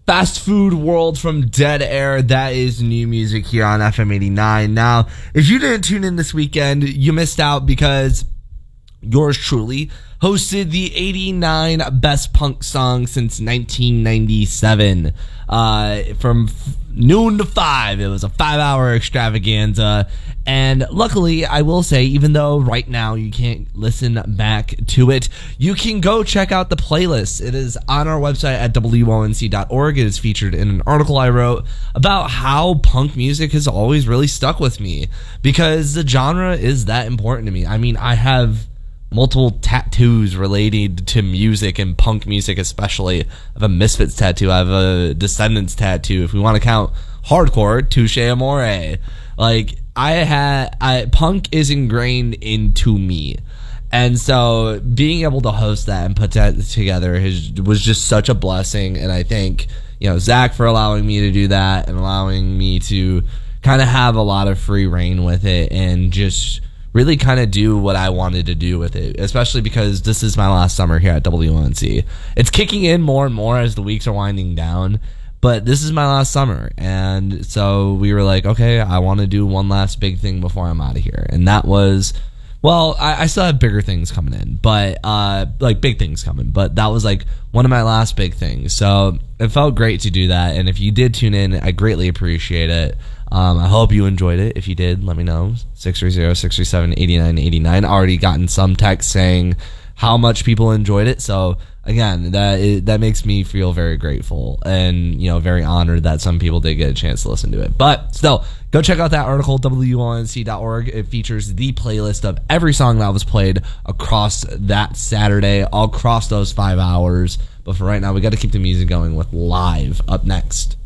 Fast Food World from Dead Air. That is new music here on FM 89. Now, if you didn't tune in this weekend, you missed out because yours truly hosted the 89 best punk songs since 1997. From noon to 5. It was a 5-hour extravaganza. And luckily, I will say, even though right now you can't listen back to it, you can go check out the playlist. It is on our website at WONC.org. It is featured in an article I wrote about how punk music has always really stuck with me because the genre is that important to me. I mean, I have multiple tattoos related to music and punk music especially. I have a Misfits tattoo. I have a Descendants tattoo. If we want to count hardcore, Touche Amore. Like, punk is ingrained into me. And so being able to host that and put that together was just such a blessing. And I thank, Zach for allowing me to do that and allowing me to kind of have a lot of free reign with it and just really kind of do what I wanted to do with it, especially because this is my last summer here at WONC. It's kicking in more and more as the weeks are winding down, but this is my last summer. And so we were like, okay, I want to do one last big thing before I'm out of here. And that was, well, I still have bigger things coming in, but like big things coming, but that was like one of my last big things. So it felt great to do that. And if you did tune in, I greatly appreciate it. I hope you enjoyed it. If you did, let me know. 630-637-8989. Already gotten some text saying how much people enjoyed it. So again, that makes me feel very grateful and, very honored that some people did get a chance to listen to it. But still, go check out that article, WONC.org. It features the playlist of every song that was played across that Saturday, all across those 5 hours. But for right now, we got to keep the music going with Live up next.